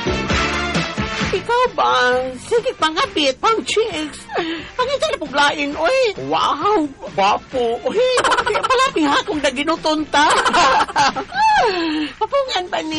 Ikaw ba? Sige pangapit, pang chicks. Ang ito na puglain, oy. Wow, bapo. Oy, palaping hakong na ginutunta. Papungan ba ni?